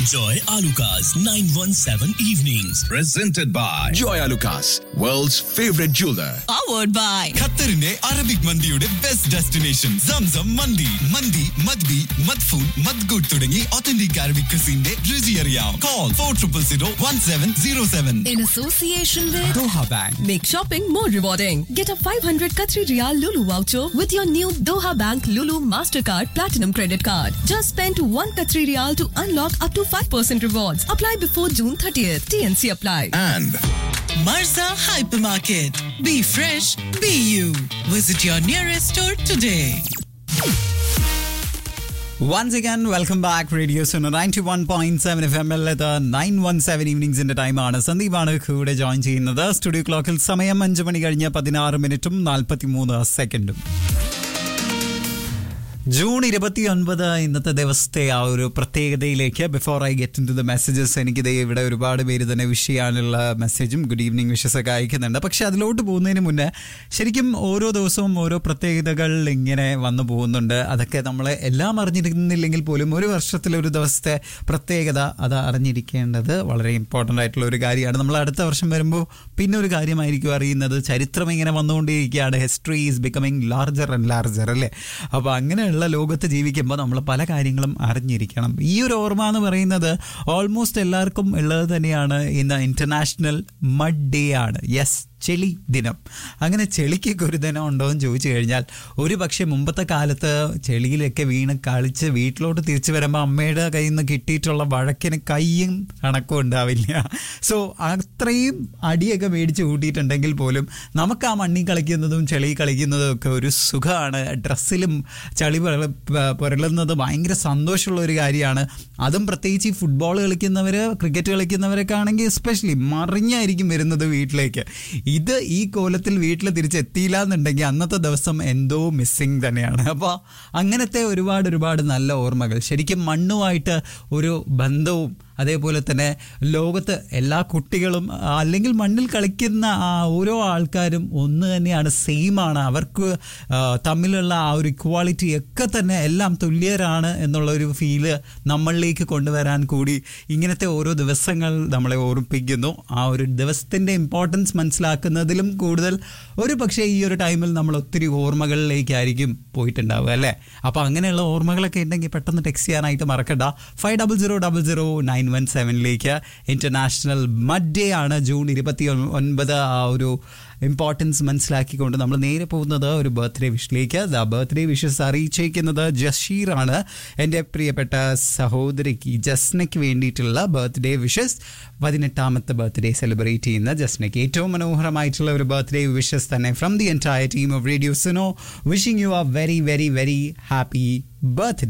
Joy Alucas 917 Evenings. Presented by Joy Alucas, world's favorite jeweler. Powered by ഖത്തറിന്റെ Arabic മന്തിയുടെ best destination Zamzam മന്തി. മന്തി മദ്ബി മദ്ഫൂൻ മദ്ഗൂട്ട് തുടങ്ങി authentic Arabic ക്രിസിന്റെ രുചി അറിയാം. Call 40001707. in association with Doha Bank. Make shopping more rewarding. Get a 500 Qatari Riyal Lulu voucher with your new Doha Bank Lulu Mastercard Platinum Credit Card. Just spend 1 Qatari Riyal to unlock up to 5% rewards. Apply before June 30th. TNC apply. And Marza Hypermarket. Be fresh, be you. Visit your nearest store today. Once again, welcome back. Radio Suno 91.7 FM ൽ 917 ഈവനിങ്സിന്റെ ടൈമാണ്. സന്ദീപാണ് കൂടെ join ചെയ്യുന്നത്. Studio ക്ലോക്കിൽ സമയം 5 മണി കഴിഞ്ഞ് 16 മിനിറ്റും 43 സെക്കൻഡും. June 29 ഇന്നത്തെ ദിവസത്തെ ആ ഒരു പ്രത്യേകതയിലേക്ക് before I get in to the messages എനിക്കിത് ഇവിടെ ഒരുപാട് പേര് തന്നെ വിഷ് ചെയ്യാനുള്ള മെസ്സേജും ഗുഡ് ഈവനിങ് വിഷസ് ഒക്കെ അയക്കുന്നുണ്ട്. പക്ഷെ അതിലോട്ട് പോകുന്നതിന് മുന്നേ ശരിക്കും ഓരോ ദിവസവും ഓരോ പ്രത്യേകതകൾ ഇങ്ങനെ വന്നു പോകുന്നുണ്ട്. അതൊക്കെ നമ്മൾ എല്ലാം അറിഞ്ഞിരുന്നില്ലെങ്കിൽ പോലും ഒരു വർഷത്തിലൊരു ദിവസത്തെ പ്രത്യേകത അത് അറിഞ്ഞിരിക്കേണ്ടത് വളരെ ഇമ്പോർട്ടൻ്റ് ആയിട്ടുള്ള ഒരു കാര്യമാണ്. നമ്മൾ അടുത്ത വർഷം വരുമ്പോൾ പിന്നെ ഒരു കാര്യമായിരിക്കും അറിയുന്നത്. ചരിത്രം ഇങ്ങനെ വന്നുകൊണ്ടിരിക്കുകയാണ്. History is becoming larger and larger അല്ലേ. അപ്പോൾ അങ്ങനെ ഉള്ള ലോകത്ത് ജീവിക്കുമ്പോൾ നമ്മൾ പല കാര്യങ്ങളും അറിഞ്ഞിരിക്കണം. ഈ ഒരു ഓർമ്മ എന്ന് പറയുന്നത് ഓൾമോസ്റ്റ് എല്ലാവർക്കും ഉള്ളത് തന്നെയാണ്. ഇന്ന് ഇന്റർനാഷണൽ മഡ് ഡേ ആണ്. യെസ്, ചെളി ദിനം. അങ്ങനെ ചെളിക്കൊക്കെ ഒരു ദിനം ഉണ്ടോ എന്ന് ചോദിച്ചു കഴിഞ്ഞാൽ ഒരു പക്ഷേ മുമ്പത്തെ കാലത്ത് ചെളിയിലൊക്കെ വീണ് കളിച്ച് വീട്ടിലോട്ട് തിരിച്ചു വരുമ്പോൾ അമ്മയുടെ കയ്യിൽ നിന്ന് കിട്ടിയിട്ടുള്ള വഴക്കിന് കയ്യും കണക്കും ഉണ്ടാവില്ല. സോ അത്രയും അടിയൊക്കെ മേടിച്ച് കൂട്ടിയിട്ടുണ്ടെങ്കിൽ പോലും നമുക്ക് ആ മണ്ണിൽ കളിക്കുന്നതും ചെളി കളിക്കുന്നതും ഒക്കെ ഒരു സുഖമാണ്. ഡ്രസ്സിലും ചളി പുരളുന്നത് ഭയങ്കര സന്തോഷമുള്ള ഒരു കാര്യമാണ്. അതും പ്രത്യേകിച്ച് ഈ ഫുട്ബോൾ കളിക്കുന്നവർ, ക്രിക്കറ്റ് കളിക്കുന്നവരൊക്കെ ആണെങ്കിൽ എസ്പെഷ്യലി മറിഞ്ഞായിരിക്കും വരുന്നത് വീട്ടിലേക്ക്. ഇത് ഈ കോലത്തിൽ വീട്ടിൽ തിരിച്ചെത്തിയില്ല എന്നുണ്ടെങ്കിൽ അന്നത്തെ ദിവസം എന്തോ മിസ്സിങ് തന്നെയാണ്. അപ്പോൾ അങ്ങനത്തെ ഒരുപാട് നല്ല ഓർമ്മകൾ. ശരിക്കും മണ്ണുമായിട്ട് ഒരു ബന്ധവും അതേപോലെ തന്നെ ലോകത്ത് എല്ലാ കുട്ടികളും അല്ലെങ്കിൽ മണ്ണിൽ കളിക്കുന്ന ഓരോ ആൾക്കാരും ഒന്ന് തന്നെയാണ്, സെയിം ആണ്. അവർക്ക് തമ്മിലുള്ള ആ ഒരു ഇക്വാളിറ്റി ഒക്കെ തന്നെ എല്ലാം തുല്യരാണ് എന്നുള്ളൊരു ഫീല് നമ്മളിലേക്ക് കൊണ്ടുവരാൻ കൂടി ഇങ്ങനത്തെ ഓരോ ദിവസങ്ങൾ നമ്മളെ ഓർമ്മിപ്പിക്കുന്നു. ആ ഒരു ദിവസത്തിൻ്റെ ഇമ്പോർട്ടൻസ് മനസ്സിലാക്കുന്നതിലും കൂടുതൽ ഒരു പക്ഷേ ഈ ഒരു ടൈമിൽ നമ്മൾ ഒത്തിരി ഓർമ്മകളിലേക്കായിരിക്കും പോയിട്ടുണ്ടാവുക അല്ലേ. അപ്പോൾ അങ്ങനെയുള്ള ഓർമ്മകളൊക്കെ ഉണ്ടെങ്കിൽ പെട്ടെന്ന് ടെക്സ്റ്റ് ചെയ്യാനായിട്ട് മറക്കണ്ട. 50000917 ഇന്റർനാഷണൽ മഡ് ഡേ ആണ്. ജൂൺ 29 ആ ഒരു ഇമ്പോർട്ടൻസ് മനസ്സിലാക്കിക്കൊണ്ട് നമ്മൾ നേരെ പോകുന്നത് ഒരു ബർത്ത്ഡേ വിഷിലേക്ക്. ബർത്ത്ഡേ വിഷസ് അറിയിച്ചിരിക്കുന്നത് ജഷീറാണ്. എൻ്റെ പ്രിയപ്പെട്ട സഹോദരിക്ക് ജസ്നയ്ക്ക് വേണ്ടിയിട്ടുള്ള ബർത്ത്ഡേ വിഷസ്. 18ാമത്തെ ബർത്ത്ഡേ സെലിബ്രേറ്റ് ചെയ്യുന്ന ജസ്നയ്ക്ക് ഏറ്റവും മനോഹരമായിട്ടുള്ള ഒരു ബർത്ത്ഡേ വിഷസ് തന്നെ from the entire team of radio Suno. Wishing you A very very very happy birthday.